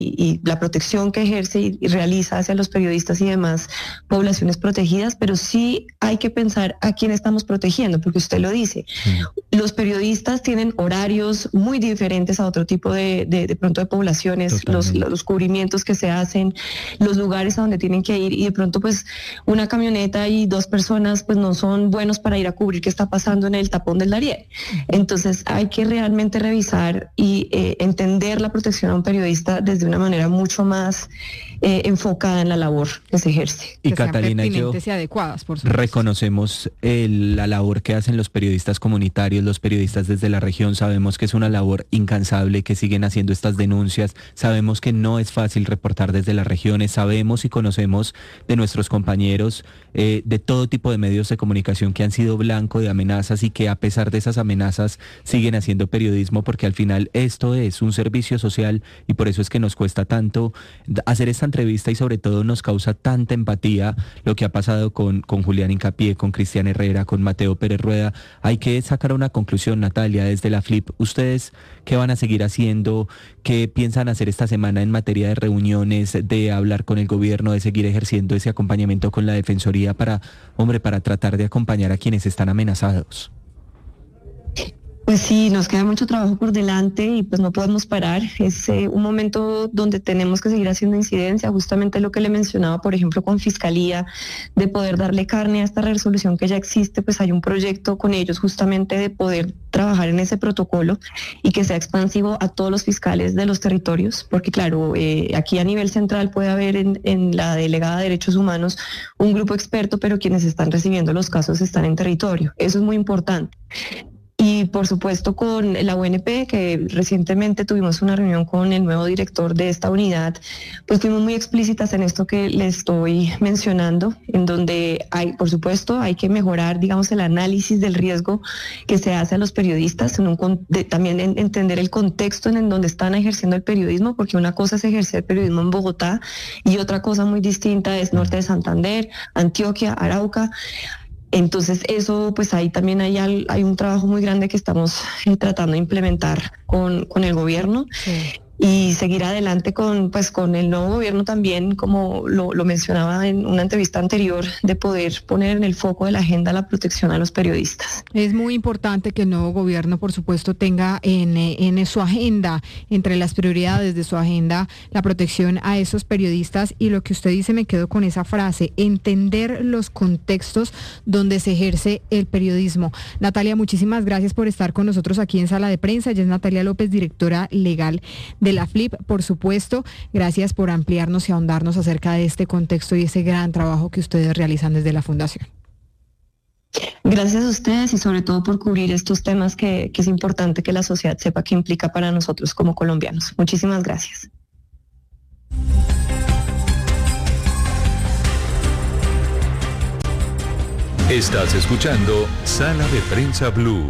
y la protección que ejerce y realiza hacia los periodistas y demás poblaciones protegidas, pero sí hay que pensar a quién estamos protegiendo, porque usted lo dice. Los periodistas tienen horarios muy diferentes a otro tipo de pronto de poblaciones, los cubrimientos que se hacen, los lugares a donde tienen que ir, y de pronto pues una camioneta y 2 personas pues no son buenos para ir a cubrir qué está pasando en el tapón del Darién. Entonces hay que realmente revisar y entender la protección a un periodista desde una manera mucho más enfocada en la labor que se ejerce. Y Catalina y yo y adecuadas, por supuesto. Reconocemos la labor que hacen los periodistas comunitarios, los periodistas desde la región. Sabemos que es una labor incansable, que siguen haciendo estas denuncias. Sabemos que no es fácil reportar desde las regiones. Sabemos y conocemos de nuestros compañeros de todo tipo de medios de comunicación que han sido blanco de amenazas y que a pesar de esas amenazas siguen haciendo periodismo, porque al final esto es un servicio social y por eso es que nos cuesta tanto hacer esta entrevista y sobre todo nos causa tanta empatía lo que ha pasado con Julián Hincapié, con Cristian Herrera, con Mateo Pérez Rueda. Hay que sacar una conclusión, Natalia, desde la FLIP. ¿Ustedes qué van a seguir haciendo? ¿Qué piensan hacer esta semana en materia de reuniones, de hablar con el gobierno, de seguir ejerciendo ese acompañamiento con la Defensoría para tratar de acompañar a quienes están amenazados? Pues sí, nos queda mucho trabajo por delante y pues no podemos parar. Es un momento donde tenemos que seguir haciendo incidencia, justamente lo que le mencionaba, por ejemplo, con Fiscalía, de poder darle carne a esta resolución que ya existe. Pues hay un proyecto con ellos justamente de poder trabajar en ese protocolo y que sea expansivo a todos los fiscales de los territorios, porque claro, aquí a nivel central puede haber en la Delegada de Derechos Humanos un grupo experto, pero quienes están recibiendo los casos están en territorio. Eso es muy importante. Y por supuesto con la UNP, que recientemente tuvimos una reunión con el nuevo director de esta unidad, pues fuimos muy explícitas en esto que le estoy mencionando, en donde por supuesto hay que mejorar, digamos, el análisis del riesgo que se hace a los periodistas, también entender el contexto en donde están ejerciendo el periodismo, porque una cosa es ejercer periodismo en Bogotá y otra cosa muy distinta es norte de Santander, Antioquia, Arauca. Entonces eso, pues ahí también hay un trabajo muy grande que estamos tratando de implementar con el gobierno. Sí. Y seguir adelante con el nuevo gobierno también, como lo mencionaba en una entrevista anterior, de poder poner en el foco de la agenda la protección a los periodistas. Es muy importante que el nuevo gobierno, por supuesto, tenga en su agenda, entre las prioridades de su agenda, la protección a esos periodistas. Y lo que usted dice, me quedo con esa frase, entender los contextos donde se ejerce el periodismo. Natalia, muchísimas gracias por estar con nosotros aquí en Sala de Prensa. Ella es Natalia López, directora legal de la FLIP, por supuesto. Gracias por ampliarnos y ahondarnos acerca de este contexto y ese gran trabajo que ustedes realizan desde la Fundación. Gracias a ustedes y sobre todo por cubrir estos temas que es importante que la sociedad sepa qué implica para nosotros como colombianos. Muchísimas gracias. Estás escuchando Sala de Prensa Blue.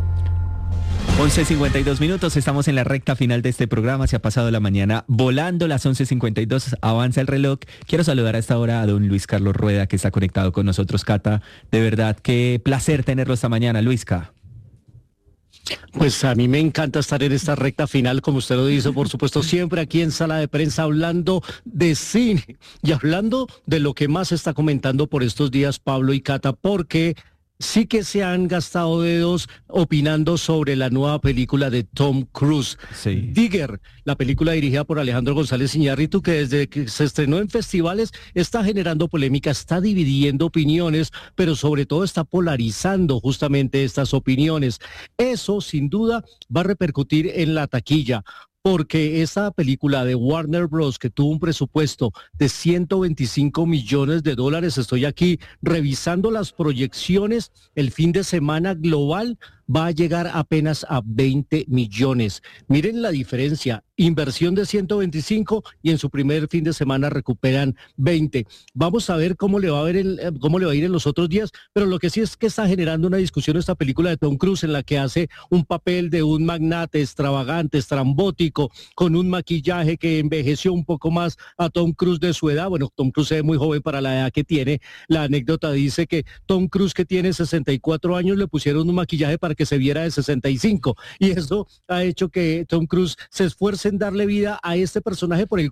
11:52 minutos, estamos en la recta final de este programa. Se ha pasado la mañana volando, las 11:52, avanza el reloj. Quiero saludar a esta hora a don Luis Carlos Rueda, que está conectado con nosotros. Cata, de verdad, qué placer tenerlo esta mañana, Luisca. Pues a mí me encanta estar en esta recta final, como usted lo dice, por supuesto, siempre aquí en Sala de Prensa hablando de cine y hablando de lo que más se está comentando por estos días, Pablo y Cata, porque sí que se han gastado dedos opinando sobre la nueva película de Tom Cruise, sí. Digger, la película dirigida por Alejandro González Iñárritu, que desde que se estrenó en festivales está generando polémica, está dividiendo opiniones, pero sobre todo está polarizando justamente estas opiniones. Eso, sin duda, va a repercutir en la taquilla, porque esa película de Warner Bros. Que tuvo un presupuesto de $125 millones, estoy aquí revisando las proyecciones, el fin de semana global va a llegar apenas a 20 millones. Miren la diferencia, inversión de 125 y en su primer fin de semana recuperan 20. Vamos a ver cómo le va a ir en los otros días, pero lo que sí es que está generando una discusión esta película de Tom Cruise, en la que hace un papel de un magnate extravagante, estrambótico, con un maquillaje que envejeció un poco más a Tom Cruise de su edad. Bueno, Tom Cruise es muy joven para la edad que tiene. La anécdota dice que Tom Cruise, que tiene 64 años, le pusieron un maquillaje para para que se viera de 65. Y eso ha hecho que Tom Cruise se esfuerce en darle vida a este personaje por el